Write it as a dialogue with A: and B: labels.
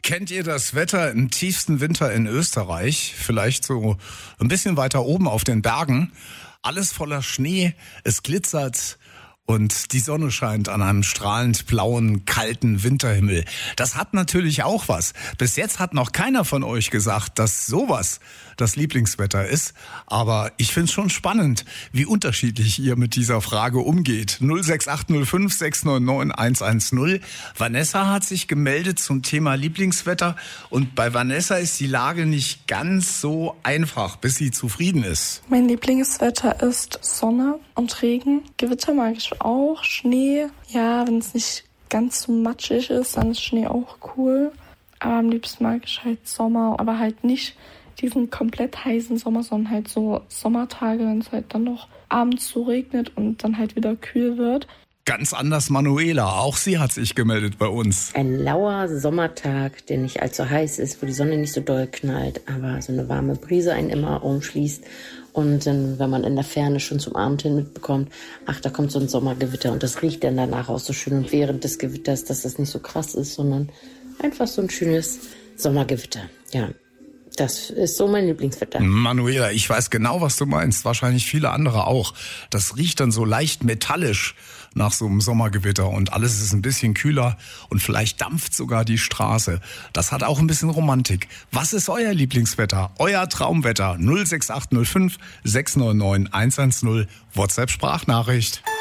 A: Kennt ihr das Wetter im tiefsten Winter in Österreich? Vielleicht so ein bisschen weiter oben auf den Bergen. Alles voller Schnee, es glitzert und die Sonne scheint an einem strahlend blauen, kalten Winterhimmel. Das hat natürlich auch was. Bis jetzt hat noch keiner von euch gesagt, dass sowas das Lieblingswetter ist. Aber ich finde es schon spannend, wie unterschiedlich ihr mit dieser Frage umgeht. 06805 699 110. Vanessa hat sich gemeldet zum Thema Lieblingswetter. Und bei Vanessa ist die Lage nicht ganz so einfach, bis sie zufrieden ist.
B: Mein Lieblingswetter ist Sonne und Regen. Gewitter mag ich auch. Schnee, ja, wenn es nicht ganz so matschig ist, dann ist Schnee auch cool. Aber am liebsten mag ich halt Sommer, aber halt nicht diesen komplett heißen Sommer, sondern halt so Sommertage, wenn es halt dann noch abends so regnet und dann halt wieder kühl wird.
A: Ganz anders Manuela, auch sie hat sich gemeldet bei uns.
C: Ein lauer Sommertag, der nicht allzu heiß ist, wo die Sonne nicht so doll knallt, aber so eine warme Brise einen immer umschließt. Und dann, wenn man in der Ferne schon zum Abend hin mitbekommt, ach, da kommt so ein Sommergewitter und das riecht dann danach auch so schön. Und während des Gewitters, dass das nicht so krass ist, sondern einfach so ein schönes Sommergewitter, ja. Das ist so mein Lieblingswetter.
A: Manuela, ich weiß genau, was du meinst. Wahrscheinlich viele andere auch. Das riecht dann so leicht metallisch nach so einem Sommergewitter und alles ist ein bisschen kühler und vielleicht dampft sogar die Straße. Das hat auch ein bisschen Romantik. Was ist euer Lieblingswetter? Euer Traumwetter? 06805 699 110. WhatsApp-Sprachnachricht.